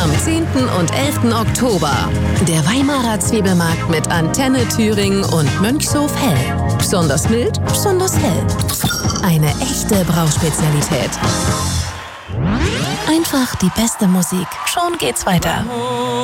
am 10. und 11. Oktober. Der Weimarer Zwiebelmarkt mit Antenne Thüringen und Mönchshof-Hell. Besonders mild, besonders hell. Eine echte Brauspezialität. Einfach die beste Musik. Schon geht's weiter.